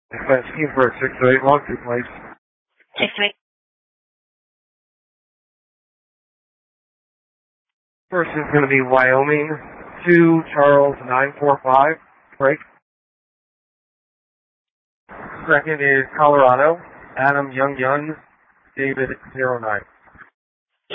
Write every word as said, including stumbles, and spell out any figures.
Defense team for six to eight log two, please. six to eight. First is going to be Wyoming two, Charles nine four five, break. Second is Colorado, Adam Young Yun, David zero nine.